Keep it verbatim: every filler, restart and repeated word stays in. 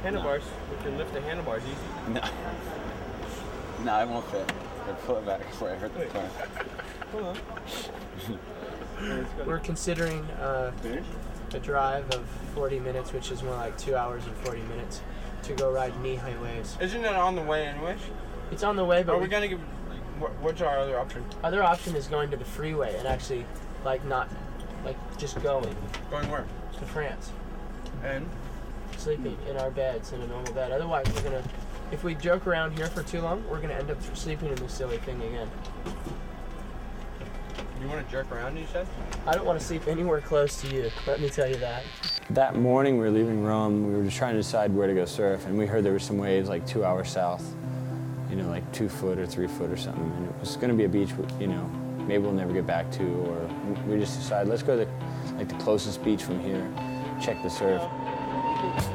Handlebars. No. We can lift the handlebars easy. No. No, I won't fit. I'll pull it back before I hurt the car. Hold on. We're considering uh, a drive of forty minutes, which is more like two hours and forty minutes, to go ride knee-high waves. Isn't it on the way anyways? It's on the way, but are we, we gonna give? What's our other option? Other option is going to the freeway and actually, like, not, like, just going. Going where? To France. And? Sleeping in our beds in a normal bed. Otherwise, we're gonna, if we joke around here for too long, we're gonna end up sleeping in this silly thing again. You want to jerk around, you said? I don't want to sleep anywhere close to you. Let me tell you that. That morning, we were leaving Rome. We were just trying to decide where to go surf, and we heard there were some waves like two hours south. You know, like two foot or three foot or something. And it was going to be a beach, you know, maybe we'll never get back to, or we just decided let's go to the, like the closest beach from here, check the surf.